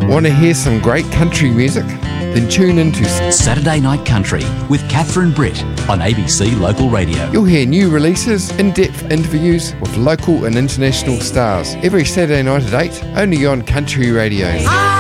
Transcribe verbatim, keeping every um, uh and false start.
Want to hear some great country music? Then tune into Saturday Night Country with Catherine Britt on A B C Local Radio. You'll hear new releases, in-depth interviews with local and international stars every Saturday night at eight, only on Country Radio.